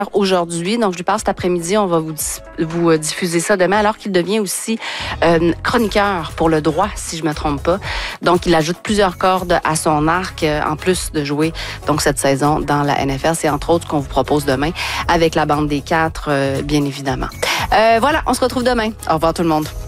aujourd'hui. Donc, je lui parle cet après-midi. On va vous diffuser ça demain, alors qu'il devient aussi chroniqueur pour le droit, si je me trompe pas. Donc, il ajoute plusieurs cordes à son arc, en plus de jouer donc cette saison dans la NFL. C'est entre autres ce qu'on vous propose demain avec la bande des 4, bien évidemment. Voilà, on se retrouve demain. Au revoir tout le monde.